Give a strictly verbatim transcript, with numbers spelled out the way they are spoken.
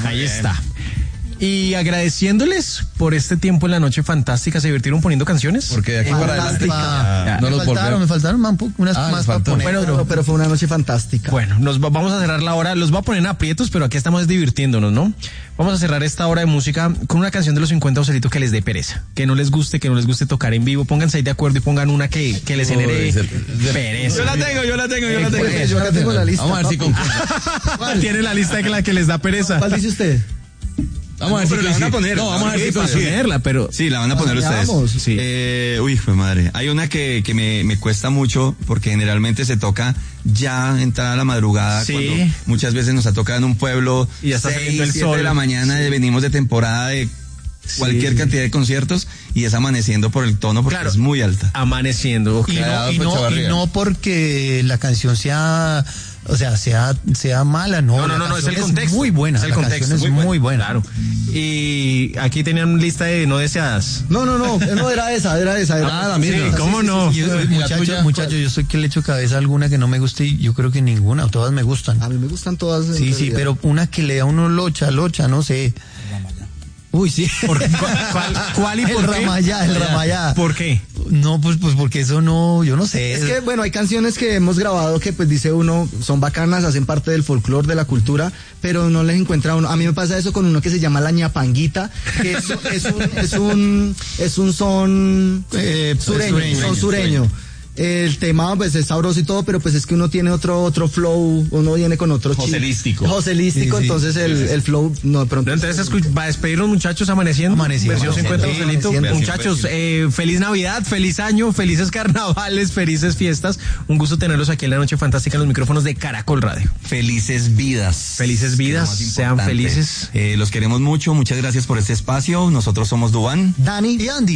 Ahí está. Y agradeciéndoles por este tiempo en la noche fantástica. ¿Se divirtieron poniendo canciones? Porque de aquí para adelante Ah, no me los faltaron, volvemos. me faltaron man, unas Ah, más les para faltó. poner. Bueno, Pero, pero fue una noche fantástica. Bueno, nos va- vamos a cerrar la hora. Los voy a poner en aprietos, pero aquí estamos divirtiéndonos, ¿no? Vamos a cerrar esta hora de música con una canción de los cincuenta Joselito que les dé pereza. Que no les guste, que no les guste tocar en vivo. Pónganse ahí de acuerdo y pongan una que, que les genere Uy, se- se- pereza. Yo la tengo, yo la tengo, yo la tengo. Pues, yo acá tengo la lista. Vamos a ver si papi. con... Tiene la lista de la que les da pereza. ¿Cuál dice usted? Vamos a ver si pero la van a coincide. poner. No, vamos a ver si Para coincide. ponerla, pero Sí, la van a poner ustedes. Vamos. Sí. Eh, uy, fue madre. Hay una que, que me, me cuesta mucho porque generalmente se toca ya entrada a la madrugada. Sí. Cuando muchas veces nos ha tocado en un pueblo. Y ya está seis, saliendo el siete sol. de la mañana y venimos de temporada de cualquier cantidad de conciertos y es amaneciendo por el tono porque Claro. es muy alta. amaneciendo. ok. Y no, Claro, y, pues, no, y Chavarría. no porque la canción sea, o sea, sea, sea mala, no. No, no, la no, no, es el canción contexto. muy buena, Es el la contexto. canción es muy buena. Claro. Y aquí tenían una lista de no deseadas. No, no, no, no era esa, era esa. Era Ah, la misma. Sí, ¿cómo no? Yo, ¿Y la muchacho, tuya? muchacho, yo soy que le echo cabeza a alguna que no me guste y yo creo que ninguna, o todas me gustan. A mí me gustan todas. en Sí, sí, realidad. pero una que le da a uno locha, locha, no sé. Uy, sí. ¿Por, cuál, cuál, cuál y El por qué? Ramayá, el Ramayá. ¿Por qué? No, pues, pues porque eso no, yo no sé. Es que, bueno, hay canciones que hemos grabado que, pues, dice uno, son bacanas, hacen parte del folclore, de la cultura, pero no les encuentra uno. A mí me pasa eso con uno que se llama La Ñapanguita, que es, es un, es un, es un son Eh, sureño, sureño, son sureño. El tema, pues, es sabroso y todo, pero pues es que uno tiene otro, otro flow, uno viene con otro chi- Joselístico. Joselístico, Sí, sí. entonces el, el flow, no, de pronto. No, entonces escu- va a despedir los muchachos amaneciendo. Amaneciendo, Versión amaneciendo. cincuenta Sí, Joselito. amaneciendo. Muchachos, eh, feliz Navidad, feliz año, felices carnavales, felices fiestas. Un gusto tenerlos aquí en la noche fantástica en los micrófonos de Caracol Radio. Felices vidas. Felices vidas, Que es lo más sean importante. felices. Eh, los queremos mucho, muchas gracias por este espacio. Nosotros somos Duván. Dani. Y Andy.